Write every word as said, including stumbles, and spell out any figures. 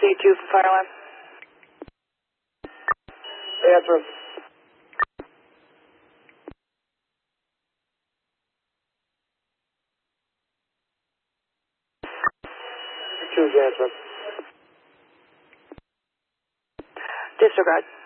C two for fire alarm. Answer. Choose answer. Disregard.